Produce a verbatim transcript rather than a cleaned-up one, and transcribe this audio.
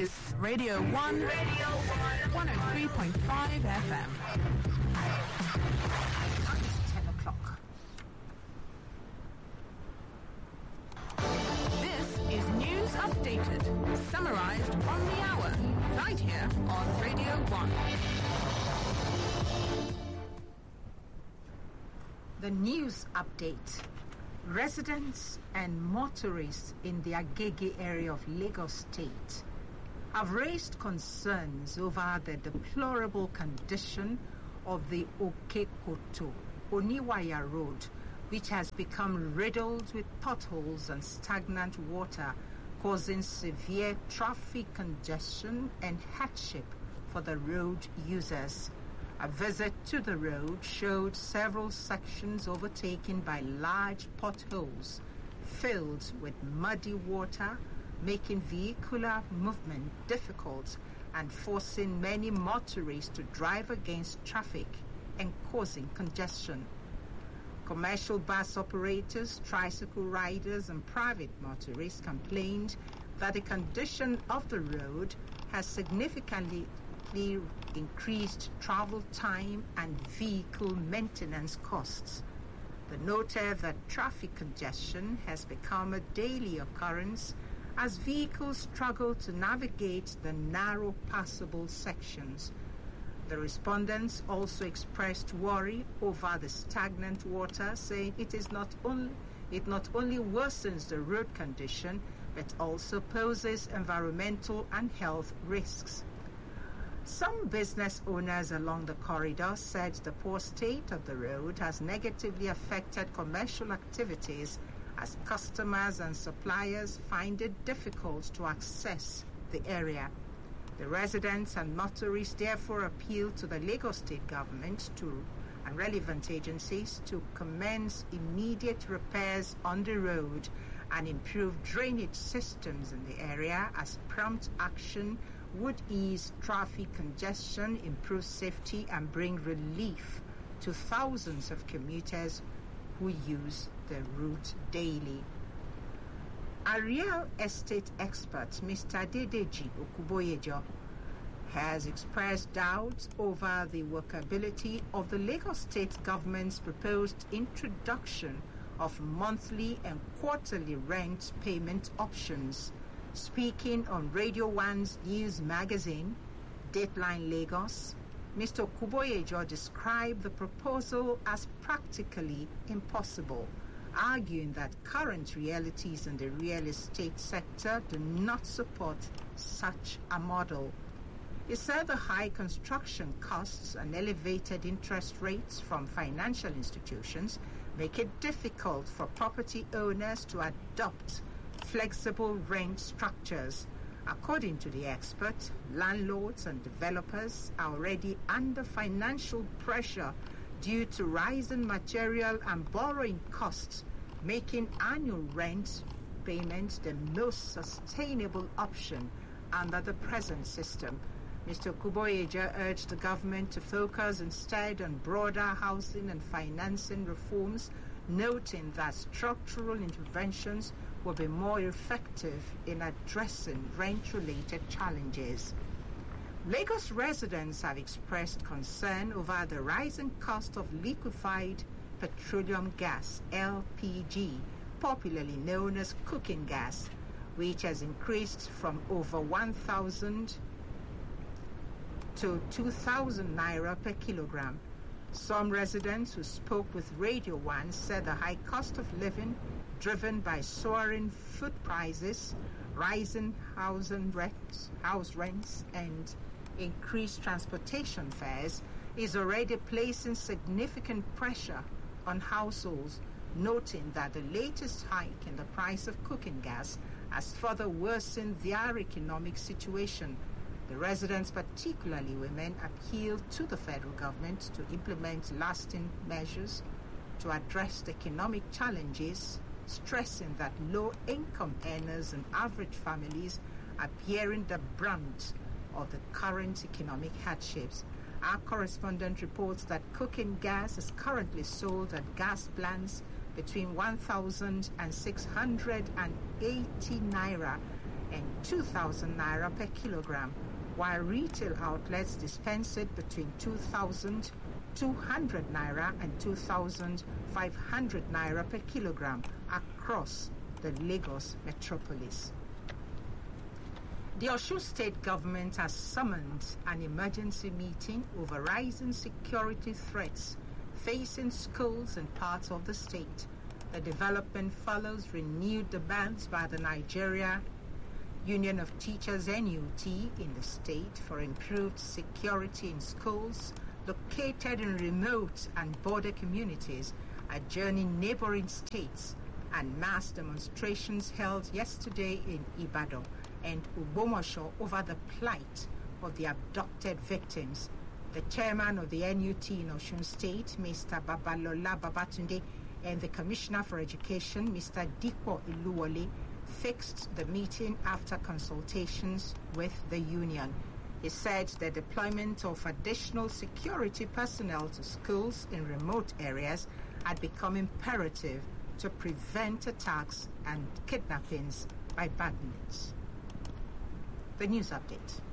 is Radio one, Radio one oh three point five F M. It's ten o'clock. This is News Updated, summarized on the hour, right here on Radio one. The news update. Residents and motorists in the Agege area of Lagos State have raised concerns over the deplorable condition of the Okekoto Oniwaya Road, which has become riddled with potholes and stagnant water, causing severe traffic congestion and hardship for the road users. A visit to the road showed several sections overtaken by large potholes filled with muddy water, making vehicular movement difficult and forcing many motorists to drive against traffic and causing congestion. Commercial bus operators, tricycle riders, and private motorists complained that the condition of the road has significantly increased travel time and vehicle maintenance costs. They noted that traffic congestion has become a daily occurrence as vehicles struggle to navigate the narrow passable sections. The respondents also expressed worry over the stagnant water, saying it is not only it not only worsens the road condition but also poses environmental and health risks. Some business owners along the corridor said the poor state of the road has negatively affected commercial activities as customers and suppliers find it difficult to access the area. The residents and motorists therefore appeal to the Lagos State government to, and relevant agencies to commence immediate repairs on the road and improve drainage systems in the area, as prompt action would ease traffic congestion, improve safety, and bring relief to thousands of commuters who use the route daily. A real estate expert, Mister Dedeji Okuboyejo, has expressed doubts over the workability of the Lagos State government's proposed introduction of monthly and quarterly rent payment options. Speaking on Radio one's news magazine, Dateline Lagos, Mister Okuboyejo described the proposal as practically impossible, arguing that current realities in the real estate sector do not support such a model. He said the high construction costs and elevated interest rates from financial institutions make it difficult for property owners to adopt flexible rent structures. According to the expert, landlords and developers are already under financial pressure due to rising material and borrowing costs, making annual rent payments the most sustainable option under the present system. Mister Okuboyejo urged the government to focus instead on broader housing and financing reforms, noting that structural interventions will be more effective in addressing rent-related challenges. Lagos residents have expressed concern over the rising cost of liquefied petroleum gas, L P G, popularly known as cooking gas, which has increased from over one thousand to two thousand naira per kilogram. Some residents who spoke with Radio one said the high cost of living, driven by soaring food prices, rising housing rents, house rents, and increased transportation fares, is already placing significant pressure on households, noting that the latest hike in the price of cooking gas has further worsened their economic situation. The residents, particularly women, appealed to the federal government to implement lasting measures to address the economic challenges, stressing that low-income earners and average families are bearing the brunt of the current economic hardships. Our correspondent reports that cooking gas is currently sold at gas plants between one thousand and six hundred eighty naira and two thousand naira per kilogram, while retail outlets dispense it between two thousand two hundred naira and two thousand five hundred naira per kilogram across the Lagos metropolis. The Osun State government has summoned an emergency meeting over rising security threats facing schools in parts of the state. The development follows renewed demands by the Nigeria Union of Teachers N U T in the state for improved security in schools located in remote and border communities adjoining neighboring states, and mass demonstrations held yesterday in Ibadan and Ogbomoso over the plight of the abducted victims. The chairman of the N U T in Osun State, Mister Babalola Babatunde, and the Commissioner for Education, Mister Dipo Iluwole, fixed the meeting after consultations with the union. He said the deployment of additional security personnel to schools in remote areas had become imperative to prevent attacks and kidnappings by bandits. The news update.